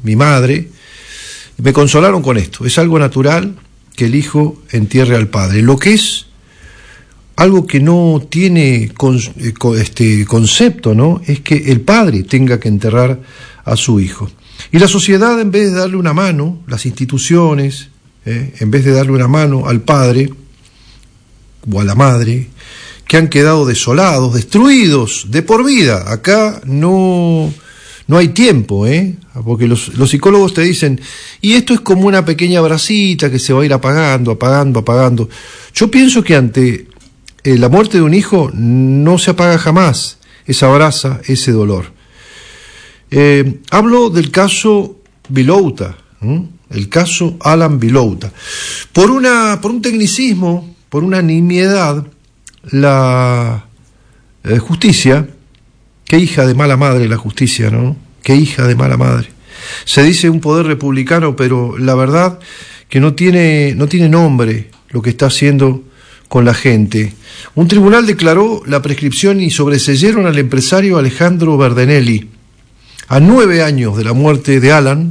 mi madre, y me consolaron con esto. Es algo natural que el hijo entierre al padre. Lo que es algo que no tiene concepto, ¿no?, es que el padre tenga que enterrar a su hijo. Y la sociedad, en vez de darle una mano, las instituciones, en vez de darle una mano al padre o a la madre, que han quedado desolados, destruidos de por vida. Acá no hay tiempo, porque los psicólogos te dicen, y esto es como una pequeña brasita que se va a ir apagando. Yo pienso que ante la muerte de un hijo no se apaga jamás esa brasa, ese dolor. Hablo del caso Vilouta, el caso Alan Vilouta. Por un tecnicismo, por una nimiedad, la justicia, qué hija de mala madre la justicia, ¿no? Qué hija de mala madre. Se dice un poder republicano, pero la verdad que no tiene nombre lo que está haciendo con la gente. Un tribunal declaró la prescripción y sobreseyeron al empresario Alejandro Verdenelli. A 9 años de la muerte de Alan,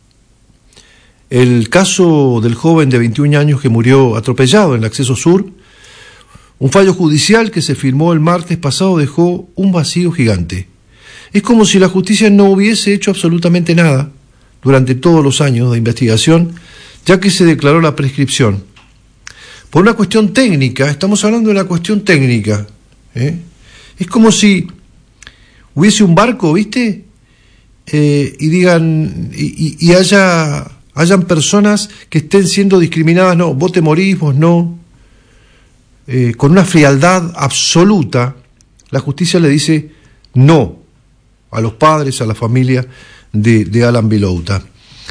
el caso del joven de 21 años que murió atropellado en el acceso sur, un fallo judicial que se firmó el martes pasado dejó un vacío gigante. Es como si la justicia no hubiese hecho absolutamente nada durante todos los años de investigación, ya que se declaró la prescripción. Por una cuestión técnica, estamos hablando de una cuestión técnica, Es como si hubiese un barco, ¿viste?, y digan, y hayan personas que estén siendo discriminadas, no, vos te morís, vos no, con una frialdad absoluta. La justicia le dice no a los padres, a la familia de Alan Vilouta.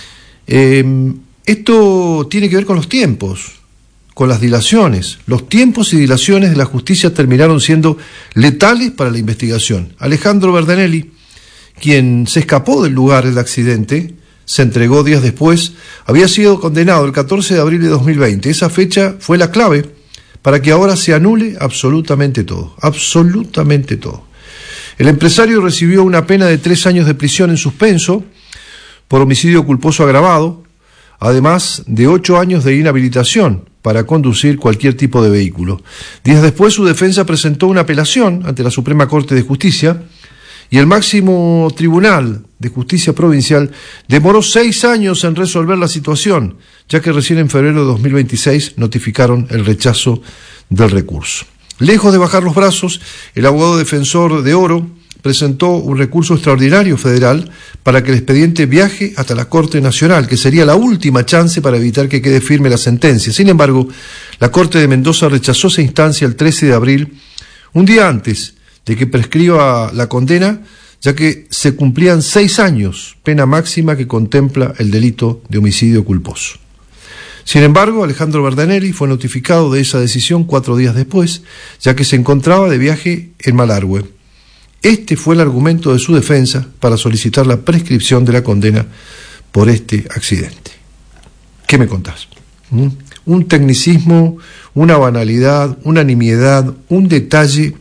Esto tiene que ver con los tiempos, con las dilaciones. Los tiempos y dilaciones de la justicia terminaron siendo letales para la investigación. Alejandro Verdenelli, quien se escapó del lugar del accidente, se entregó días después, había sido condenado el 14 de abril de 2020. Esa fecha fue la clave para que ahora se anule absolutamente todo, absolutamente todo. El empresario recibió una pena de 3 años de prisión en suspenso por homicidio culposo agravado, además de 8 años de inhabilitación para conducir cualquier tipo de vehículo. Días después, su defensa presentó una apelación ante la Suprema Corte de Justicia y el máximo Tribunal de Justicia Provincial demoró 6 años en resolver la situación, ya que recién en febrero de 2026 notificaron el rechazo del recurso. Lejos de bajar los brazos, el abogado defensor de Oro presentó un recurso extraordinario federal para que el expediente viaje hasta la Corte Nacional, que sería la última chance para evitar que quede firme la sentencia. Sin embargo, la Corte de Mendoza rechazó esa instancia el 13 de abril, un día antes de que prescriba la condena, ya que se cumplían 6 años, pena máxima que contempla el delito de homicidio culposo. Sin embargo, Alejandro Verdenelli fue notificado de esa decisión 4 días después, ya que se encontraba de viaje en Malargüe. Este fue el argumento de su defensa para solicitar la prescripción de la condena por este accidente. ¿Qué me contás? Un tecnicismo, una banalidad, una nimiedad, un detalle.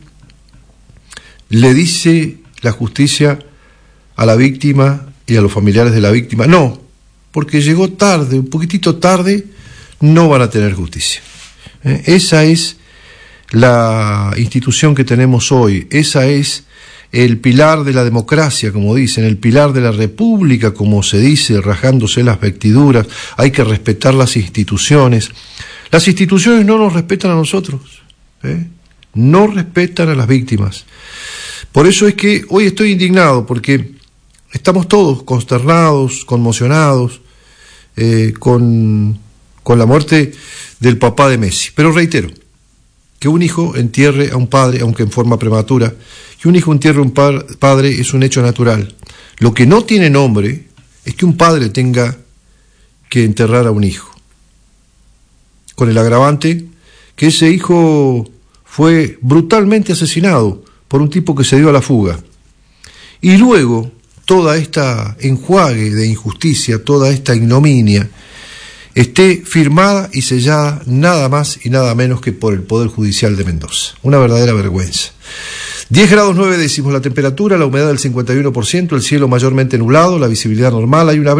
Le dice la justicia a la víctima y a los familiares de la víctima, no, porque llegó tarde, un poquitito tarde, no van a tener justicia. Esa es la institución que tenemos hoy, esa es el pilar de la democracia, como dicen, el pilar de la república, como se dice, rajándose las vestiduras. Hay que respetar las instituciones. Las instituciones no nos respetan a nosotros, no respetan a las víctimas. Por eso es que hoy estoy indignado, porque estamos todos consternados, conmocionados, con la muerte del papá de Messi. Pero reitero, que un hijo entierre a un padre, aunque en forma prematura, que un hijo entierre a un padre es un hecho natural. Lo que no tiene nombre es que un padre tenga que enterrar a un hijo, con el agravante que ese hijo fue brutalmente asesinado por un tipo que se dio a la fuga. Y luego, toda esta enjuague de injusticia, toda esta ignominia, esté firmada y sellada nada más y nada menos que por el Poder Judicial de Mendoza. Una verdadera vergüenza. 10 grados 9 décimos la temperatura, la humedad del 51%, el cielo mayormente nublado, la visibilidad normal, hay una